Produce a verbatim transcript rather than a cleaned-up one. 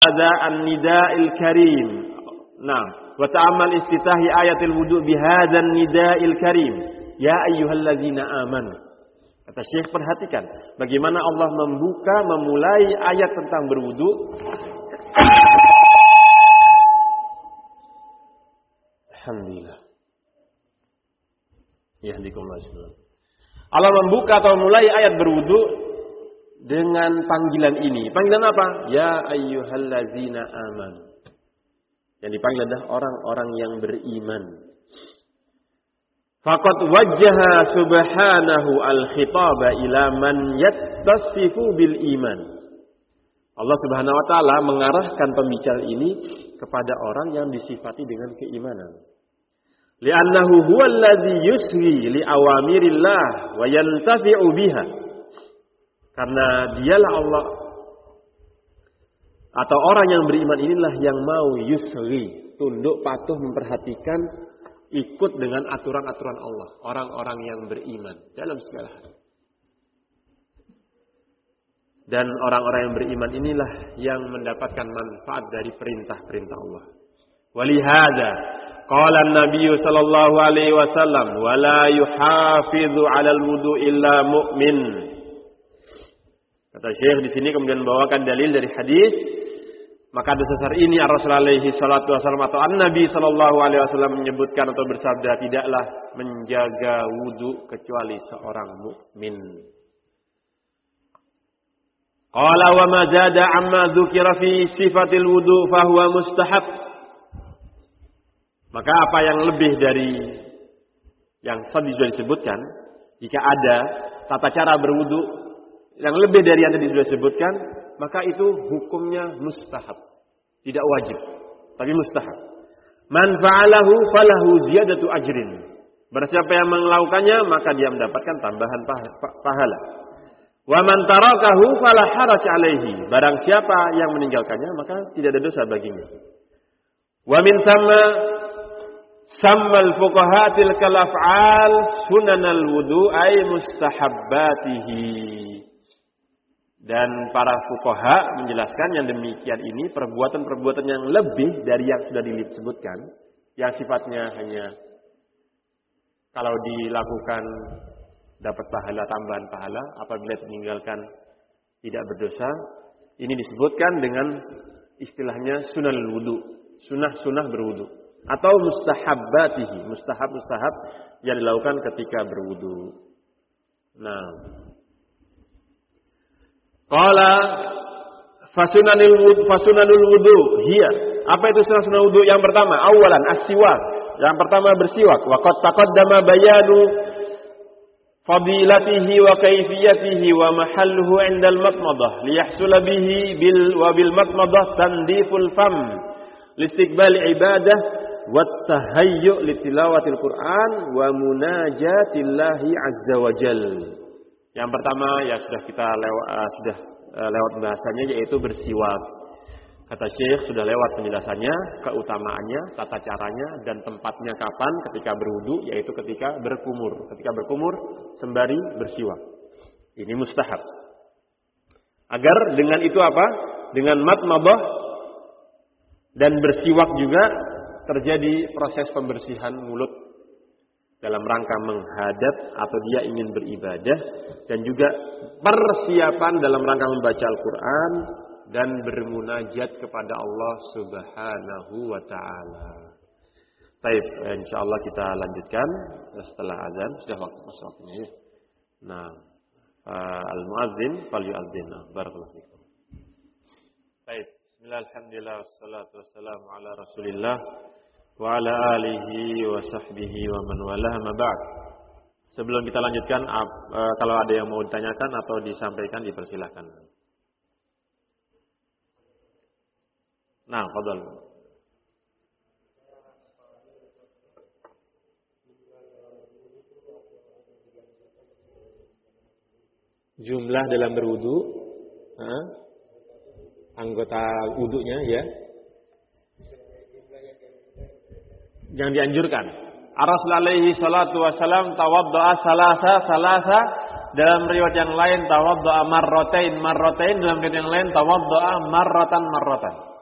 hadza an-nida'il karim. Nah, wa ta'ammal istitahi ayatil wudu' bi hadzal nida'il karim. Ya ayyuhalladzina amanu. Kata Syekh, perhatikan bagaimana Allah membuka memulai ayat tentang berwudu. Alhamdulillah. Yahdikumullah. Allah membuka atau memulai ayat berwudu dengan panggilan ini. Panggilan apa? Ya ayyuhalladzina amanu. Yang dipanggil adalah orang-orang yang beriman. Faqad wajjaha subhanahu al-khitaba ila man yattasifu bil iman. Allah Subhanahu wa taala mengarahkan pembicara ini kepada orang yang disifati dengan keimanan. Li'annahu huwallazi yusri li awamirillah wa yantafi'u biha. Karena dialah Allah atau orang yang beriman inilah yang mau yusri, tunduk patuh memperhatikan, ikut dengan aturan-aturan Allah. Orang-orang yang beriman dalam segala hal. Dan orang-orang yang beriman inilah yang mendapatkan manfaat dari perintah-perintah Allah. Walihada qala an-nabiy sallallahu alaihi wasallam wala yuhafizu 'alal wudu illa mu'min. Kata Syekh di sini kemudian membawakan dalil dari hadis. Maka atas dasar ini Rasulullah alaihi salatu wasallam atau an-nabi sallallahu alaihi wasallam menyebutkan atau bersabda, tidaklah menjaga wudu kecuali seorang mukmin. Qala wa ma zada amma dzukira fi sifatil wudu fa huwa mustahab. Maka apa yang lebih dari yang tadi sudah disebutkan, jika ada tata cara berwudu yang lebih dari yang tadi sudah disebutkan, maka itu hukumnya mustahab, tidak wajib, tapi mustahab. Man fa'alahu falahu ziyadatu ajrin. Barang siapa yang melakukannya, maka dia mendapatkan tambahan pahala. Wa man tarakahu fala haraj alaihi. Barang siapa yang meninggalkannya, maka tidak ada dosa baginya. Wa min thamma sammal fuqaha tilkal af'al sunanal wudu ay mustahabbatihi. Dan para fuqaha menjelaskan yang demikian ini perbuatan-perbuatan yang lebih dari yang sudah disebutkan, yang sifatnya hanya kalau dilakukan dapat pahala, tambahan pahala, apabila meninggalkan tidak berdosa. Ini disebutkan dengan istilahnya sunal wudu, sunah-sunah berwudu, atau mustahabbatihi, mustahab-mustahab yang dilakukan ketika berwudu. Nah, qala fasunanul wudu, fasunanul wudu hiya. Apa itu sunah-sunah wudu? Yang pertama, awalan as-siwak. Yang pertama bersiwak. Wa qad taqaddama bayanu fadilatihi wa kaifiyatihi wa mahalluhu 'indal matmadah liyahsula bihi bil wa bil matmadah tandiful fam listiqbal ibadah wa tahayyu litilawatil Qur'an wa munajatillahi azza wa jalla. Yang pertama ya sudah kita lewat uh, sudah uh, lewat bahasanya, yaitu bersiwak. Kata Syekh sudah lewat penjelasannya, keutamaannya, tata caranya dan tempatnya kapan ketika berwudu, yaitu ketika berkumur. Ketika berkumur sembari bersiwak. Ini mustahab. Agar dengan itu apa? Dengan matmadah dan bersiwak juga terjadi proses pembersihan mulut dalam rangka menghadap atau dia ingin beribadah, dan juga persiapan dalam rangka membaca Al-Quran dan bermunajat kepada Allah Subhanahu wa ta'ala. Baik, insyaallah kita lanjutkan setelah azan, sudah waktu waktunya ya. Nah, al-muadzin falyu'adzin. Barakallahu fikum. Baik, bismillah, alhamdulillah, wassalatu wassalamu ala Rasulillah wa ala alihi wa sahbihi wa man walah, ma ba'd. Sebelum kita lanjutkan, kalau ada yang mau ditanyakan atau disampaikan, dipersilahkan. Nah, fadhal. Jumlah dalam berwudu, huh? Anggota wudunya ya, yang dianjurkan. Rasul alaihi salatu wasalam tawadda'a salasa salasa dalam riwayat yang lain tawaddaa marratain marratain, dalam riwayat yang lain tawaddaa marratan marratan.